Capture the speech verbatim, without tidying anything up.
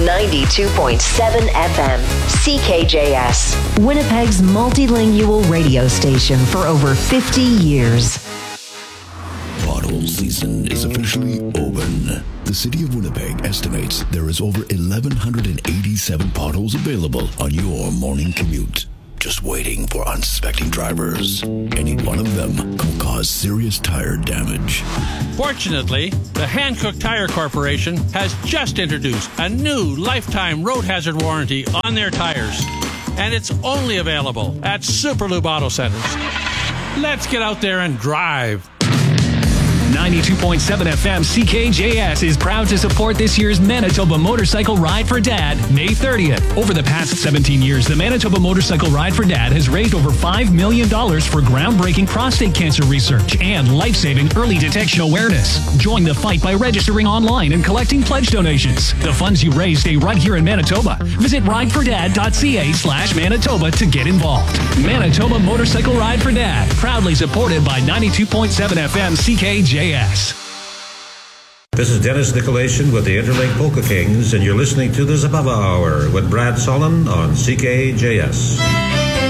ninety-two point seven F M, C K J S. Winnipeg's multilingual radio station for over fifty years. Pothole season is officially open. The city of Winnipeg estimates there is over eleven eighty-seven potholes available on your morning commute, just waiting for unsuspecting drivers. Any one of them will cause serious tire damage. Fortunately, the Hankook Tire Corporation has just introduced a new lifetime road hazard warranty on their tires, and it's only available at Superlube Auto Centers. Let's get out there and drive. ninety-two point seven F M C K J S is proud to support this year's Manitoba Motorcycle Ride for Dad, May thirtieth. Over the past seventeen years, the Manitoba Motorcycle Ride for Dad has raised over five million dollars for groundbreaking prostate cancer research and life-saving early detection awareness. Join the fight by registering online and collecting pledge donations. The funds you raise stay right here in Manitoba. Visit ridefordad.ca slash Manitoba to get involved. Manitoba Motorcycle Ride for Dad, proudly supported by ninety-two point seven F M C K J S. This is Dennis Nicolation with the Interlake Polka Kings, and you're listening to the Zabava Hour with Brad Solon on C K J S.